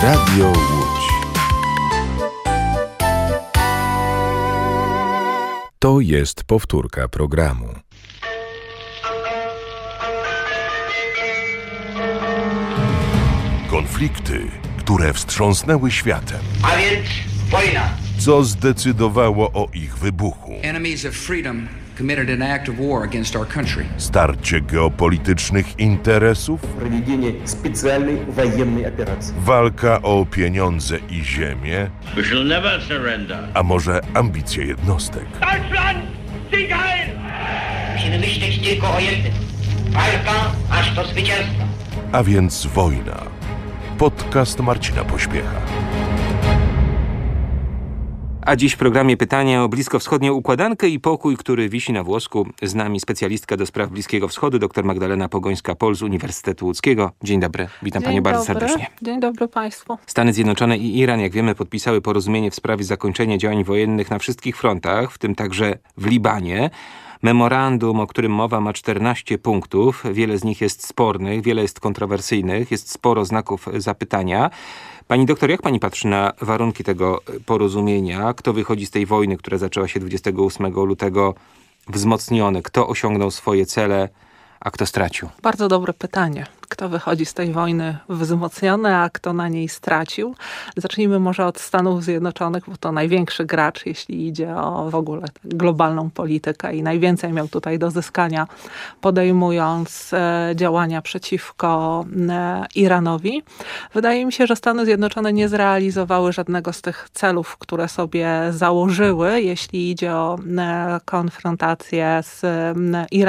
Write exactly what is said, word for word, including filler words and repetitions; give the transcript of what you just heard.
Radio Łódź. To jest powtórka programu. Konflikty, które wstrząsnęły światem. A więc wojna. Co zdecydowało o ich wybuchu? Enemies of freedom committed an act of war against our country. Starcie geopolitycznych interesów? Проведение специальной военной операции. Walka o pieniądze i ziemię? We shall never surrender. A może ambicje jednostek? Deutschland, Sieg heil! Musimy myśleć tylko o jednym. Walka aż do zwycięstwa. A więc wojna. Podcast Marcina Pośpiecha. A dziś w programie pytania o bliskowschodnią układankę i pokój, który wisi na włosku. Z nami specjalistka do spraw Bliskiego Wschodu, dr Magdalena Pogońska-Pol z Uniwersytetu Łódzkiego. Dzień dobry, witam Dzień panią bardzo dobry. serdecznie. Dzień dobry państwu. Stany Zjednoczone i Iran, jak wiemy, podpisały porozumienie w sprawie zakończenia działań wojennych na wszystkich frontach, w tym także w Libanie. Memorandum, o którym mowa, ma czternaście punktów. Wiele z nich jest spornych, wiele jest kontrowersyjnych, jest sporo znaków zapytania. Pani doktor, jak pani patrzy na warunki tego porozumienia? Kto wychodzi z tej wojny, która zaczęła się dwudziestego ósmego lutego wzmocniony? Kto osiągnął swoje cele, a kto stracił? Bardzo dobre pytanie. Kto wychodzi z tej wojny wzmocniony, a kto na niej stracił? Zacznijmy może od Stanów Zjednoczonych, bo to największy gracz, jeśli idzie o w ogóle globalną politykę i najwięcej miał tutaj do zyskania, podejmując e, działania przeciwko e, Iranowi. Wydaje mi się, że Stany Zjednoczone nie zrealizowały żadnego z tych celów, które sobie założyły, jeśli idzie o e, konfrontację z e, Iranem.